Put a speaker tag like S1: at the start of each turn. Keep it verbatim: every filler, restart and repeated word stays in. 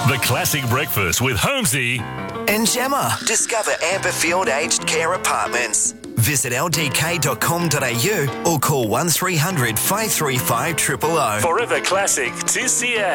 S1: The Classic Breakfast with Holmesy
S2: and Gemma. Discover Amberfield Aged Care Apartments. Visit l d k dot com dot a u or call one three hundred five three five zero zero zero.
S1: Forever Classic two C A.